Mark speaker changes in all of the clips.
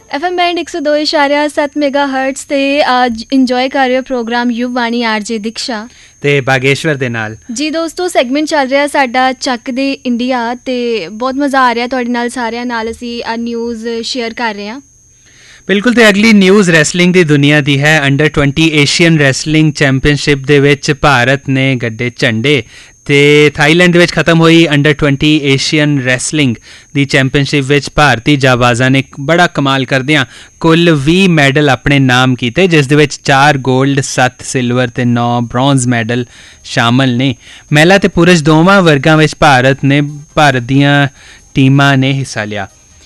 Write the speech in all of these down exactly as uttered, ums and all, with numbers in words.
Speaker 1: F M band एक सौ दो इशारा सत्त मेगा हर्ट्स ਤੇ ਅੱਜ ਇੰਜੋਏ ਕਰ ਰਹੇ ਹੋ ਪ੍ਰੋਗਰਾਮ ਯੁਵ ਵਾਣੀ ਆਰਜੇ ਦੀਕਸ਼ਾ
Speaker 2: ਤੇ ਬਾਗੇਸ਼ਵਰ ਦੇ ਨਾਲ।
Speaker 1: ਜੀ ਦੋਸਤੋ, ਸੈਗਮੈਂਟ ਚੱਲ ਰਿਹਾ ਸਾਡਾ ਚੱਕ ਦੇ ਇੰਡੀਆ ਤੇ ਬਹੁਤ ਮਜ਼ਾ ਆ ਰਿਹਾ ਤੁਹਾਡੇ ਨਾਲ ਸਾਰਿਆਂ ਨਾਲ ਅਸੀਂ ਆ ਨਿਊਜ਼ ਸ਼ੇਅਰ ਕਰ ਰਹੇ ਹਾਂ।
Speaker 2: ਬਿਲਕੁਲ, ਤੇ ਅਗਲੀ ਨਿਊਜ਼ ਰੈਸਲਿੰਗ ਦੀ ਦੁਨੀਆ ਦੀ ਹੈ। Under twenty Asian wrestling championship ਦੇ ਵਿੱਚ ਭਾਰਤ ਨੇ ਗੱਡੇ ਝੰਡੇ ਤੇ ਥਾਈਲੈਂਡ ਦੇ ਵਿੱਚ ਖਤਮ ਹੋਈ ਅੰਡਰ ਟਵੰਟੀ ਏਸ਼ੀਅਨ ਰੈਸਲਿੰਗ ਦੀ ਚੈਂਪੀਅਨਸ਼ਿਪ ਵਿੱਚ ਭਾਰਤੀ ਜਾਬਾਜ਼ਾਂ ਨੇ ਬੜਾ ਕਮਾਲ ਕਰਦਿਆਂ ਕੁੱਲ ਵੀਹ ਮੈਡਲ ਆਪਣੇ ਨਾਮ ਕੀਤੇ, ਜਿਸ ਦੇ ਵਿੱਚ ਚਾਰ ਗੋਲਡ, ਸੱਤ ਸਿਲਵਰ ਤੇ ਨੌ ਬ੍ਰੌਂਜ਼ ਮੈਡਲ ਸ਼ਾਮਲ ਨੇ। ਮਹਿਲਾ ਤੇ ਪੁਰਸ਼ ਦੋਵਾਂ ਵਰਗਾਂ ਵਿੱਚ ਭਾਰਤ ਨੇ ਭਾਰਤ ਦੀਆਂ ਟੀਮਾਂ ਨੇ ਹਿੱਸਾ ਲਿਆ।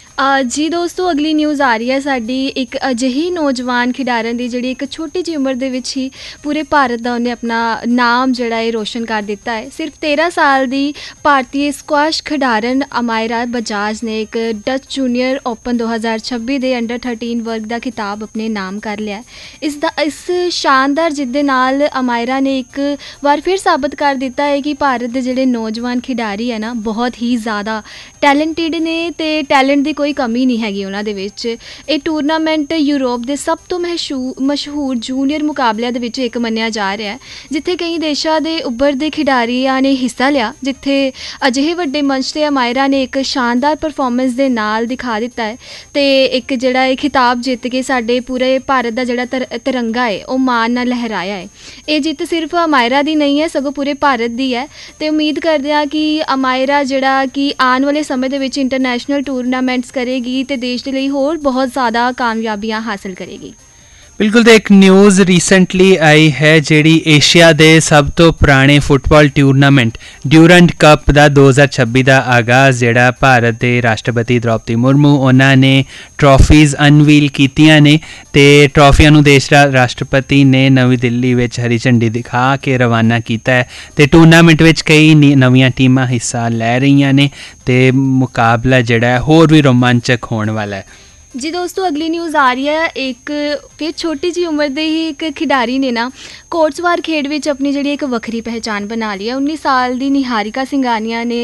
Speaker 1: ਜੀ ਦੋਸਤੋ, ਅਗਲੀ ਨਿਊਜ਼ ਆ ਰਹੀ ਹੈ ਸਾਡੀ ਇੱਕ ਅਜਿਹੀ ਨੌਜਵਾਨ ਖਿਡਾਰਨ ਦੀ ਜਿਹੜੀ ਇੱਕ ਛੋਟੀ ਜਿਹੀ ਉਮਰ ਦੇ ਵਿੱਚ ਹੀ ਪੂਰੇ ਭਾਰਤ ਦਾ ਉਹਨੇ ਆਪਣਾ ਨਾਮ ਜਿਹੜਾ ਹੈ ਰੋਸ਼ਨ ਕਰ ਦਿੱਤਾ ਹੈ। ਸਿਰਫ ਤੇਰ੍ਹਾਂ ਸਾਲ ਦੀ ਭਾਰਤੀ ਸਕੁਐਸ਼ ਖਿਡਾਰਨ ਅਮਾਇਰਾ ਬਜਾਜ ਨੇ ਇੱਕ ਡਚ ਜੂਨੀਅਰ ਓਪਨ ਦੋ ਹਜ਼ਾਰ ਛੱਬੀ ਦੇ ਅੰਡਰ ਥਰਟੀਨ ਵਰਗ ਦਾ ਖਿਤਾਬ ਆਪਣੇ ਨਾਮ ਕਰ ਲਿਆ। ਇਸ ਦਾ ਇਸ ਸ਼ਾਨਦਾਰ ਜਿੱਤ ਦੇ ਨਾਲ ਅਮਾਇਰਾ ਨੇ ਇੱਕ ਵਾਰ ਫਿਰ ਸਾਬਤ ਕਰ ਦਿੱਤਾ ਹੈ ਕਿ ਭਾਰਤ ਦੇ ਜਿਹੜੇ ਨੌਜਵਾਨ ਖਿਡਾਰੀ ਹੈ ਨਾ ਬਹੁਤ ਹੀ ਜ਼ਿਆਦਾ ਟੈਲੈਂਟਿਡ ਨੇ ਅਤੇ ਟੈਲੈਂਟ ਦੀ ਕੋਈ ਕਮੀ ਨਹੀਂ ਹੈਗੀ ਉਹਨਾਂ ਦੇ ਵਿੱਚ। ਇਹ ਟੂਰਨਾਮੈਂਟ ਯੂਰਪ ਦੇ ਸਭ ਤੋਂ ਮਸ਼ਹੂਰ ਮਸ਼ਹੂਰ ਜੂਨੀਅਰ ਮੁਕਾਬਲਿਆਂ ਦੇ ਵਿੱਚ ਇੱਕ ਮੰਨਿਆ ਜਾ ਰਿਹਾ ਹੈ, ਜਿੱਥੇ ਕਈ ਦੇਸ਼ਾਂ ਦੇ ਉੱਭਰਦੇ ਖਿਡਾਰੀਆਂ ਨੇ ਹਿੱਸਾ ਲਿਆ, ਜਿੱਥੇ ਅਜਿਹੇ ਵੱਡੇ ਮੰਚ 'ਤੇ ਅਮਾਇਰਾ ਨੇ ਇੱਕ ਸ਼ਾਨਦਾਰ ਪਰਫੋਰਮੈਂਸ ਦੇ ਨਾਲ ਦਿਖਾ ਦਿੱਤਾ ਹੈ ਅਤੇ ਇੱਕ ਜਿਹੜਾ ਇਹ ਖਿਤਾਬ ਜਿੱਤ ਕੇ ਸਾਡੇ ਪੂਰੇ ਭਾਰਤ ਦਾ ਜਿਹੜਾ ਤਰ ਤਿਰੰਗਾ ਹੈ ਉਹ ਮਾਣ ਨਾਲ ਲਹਿਰਾਇਆ ਹੈ। ਇਹ ਜਿੱਤ ਸਿਰਫ ਅਮਾਇਰਾ ਦੀ ਨਹੀਂ ਹੈ, ਸਗੋਂ ਪੂਰੇ ਭਾਰਤ ਦੀ ਹੈ ਅਤੇ ਉਮੀਦ ਕਰਦੇ ਹਾਂ ਕਿ ਅਮਾਇਰਾ ਜਿਹੜਾ ਕਿ ਆਉਣ ਵਾਲੇ ਸਮੇਂ ਦੇ ਵਿੱਚ ਇੰਟਰਨੈਸ਼ਨਲ ਟੂਰਨਾਮੈਂਟਸ ਕਰੇਗੀ ਅਤੇ ਦੇਸ਼ ਦੇ ਲਈ ਹੋਰ ਬਹੁਤ ਜ਼ਿਆਦਾ ਕਾਮਯਾਬੀਆਂ ਹਾਸਲ ਕਰੇਗੀ।
Speaker 2: ਬਿਲਕੁਲ, ਤੇ ਇੱਕ ਨਿਊਜ਼ ਰੀਸੈਂਟਲੀ ਆਈ ਹੈ ਜਿਹੜੀ ਏਸ਼ੀਆ ਦੇ ਸਭ ਤੋਂ ਪੁਰਾਣੇ ਫੁੱਟਬਾਲ ਟੂਰਨਾਮੈਂਟ ਡਿਊਰੈਂਟ ਕੱਪ ਦਾ ਦੋ ਹਜ਼ਾਰ ਛੱਬੀ ਦਾ ਆਗਾਜ਼ ਜਿਹੜਾ ਭਾਰਤ ਦੇ ਰਾਸ਼ਟਰਪਤੀ ਦ੍ਰੌਪਦੀ ਮੁਰਮੂ ਉਹਨਾਂ ਨੇ ਟਰੋਫੀਜ਼ ਅਨਵੀਲ ਕੀਤੀਆਂ ਨੇ ਅਤੇ ਟਰੋਫੀਆਂ ਨੂੰ ਦੇਸ਼ ਦਾ ਰਾਸ਼ਟਰਪਤੀ ਨੇ ਨਵੀਂ ਦਿੱਲੀ ਵਿੱਚ ਹਰੀ ਝੰਡੀ ਦਿਖਾ ਕੇ ਰਵਾਨਾ ਕੀਤਾ ਹੈ ਅਤੇ ਟੂਰਨਾਮੈਂਟ ਵਿੱਚ ਕਈ ਨਵੀਆਂ ਟੀਮਾਂ ਹਿੱਸਾ ਲੈ ਰਹੀਆਂ ਨੇ ਅਤੇ ਮੁਕਾਬਲਾ ਜਿਹੜਾ ਹੋਰ ਵੀ ਰੋਮਾਂਚਕ ਹੋਣ ਵਾਲਾ ਹੈ।
Speaker 1: ਜੀ ਦੋਸਤੋ, ਅਗਲੀ ਨਿਊਜ਼ ਆ ਰਹੀ ਹੈ ਇੱਕ ਫਿਰ ਛੋਟੀ ਜਿਹੀ ਉਮਰ ਦੇ ਹੀ ਇੱਕ ਖਿਡਾਰੀ ਨੇ ਨਾ ਘੋੜਸਵਾਰ ਖੇਡ ਵਿੱਚ ਆਪਣੀ ਜਿਹੜੀ ਇੱਕ ਵੱਖਰੀ ਪਹਿਚਾਣ ਬਣਾ ਲਈ ਹੈ। ਉੱਨੀ ਸਾਲ ਦੀ ਨਿਹਾਰਿਕਾ ਸਿੰਘਾਨੀਆ ਨੇ